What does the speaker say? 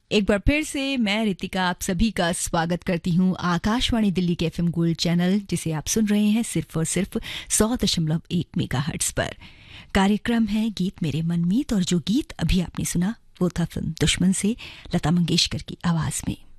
एक बार फिर से मैं रितिका आप सभी का स्वागत करती हूँ आकाशवाणी दिल्ली के एफएम गोल्ड चैनल, जिसे आप सुन रहे हैं सिर्फ और सिर्फ 100.1 मेगाहर्ट्ज पर। कार्यक्रम है गीत मेरे मनमीत, और जो गीत अभी आपने सुना वो था फिल्म दुश्मन से लता मंगेशकर की आवाज में।